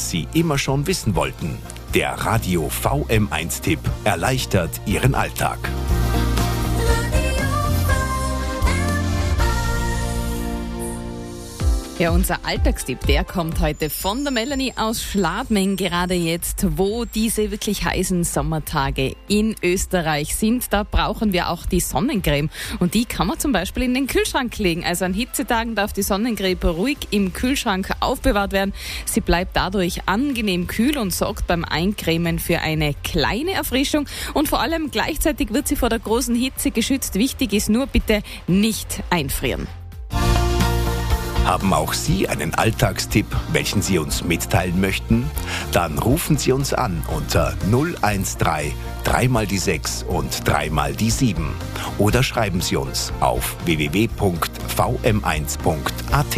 was Sie immer schon wissen wollten. Der Radio VM1-Tipp erleichtert Ihren Alltag. Ja, unser Alltagstipp, der kommt heute von der Melanie aus Schladming, gerade jetzt, wo diese wirklich heißen Sommertage in Österreich sind. Da brauchen wir auch die Sonnencreme und die kann man zum Beispiel in den Kühlschrank legen. Also an Hitzetagen darf die Sonnencreme ruhig im Kühlschrank aufbewahrt werden. Sie bleibt dadurch angenehm kühl und sorgt beim Eincremen für eine kleine Erfrischung und vor allem gleichzeitig wird sie vor der großen Hitze geschützt. Wichtig ist nur bitte nicht einfrieren. Haben auch Sie einen Alltagstipp, welchen Sie uns mitteilen möchten? Dann rufen Sie uns an unter 013 3 mal die 6 und 3 mal die 7 oder schreiben Sie uns auf www.vm1.at.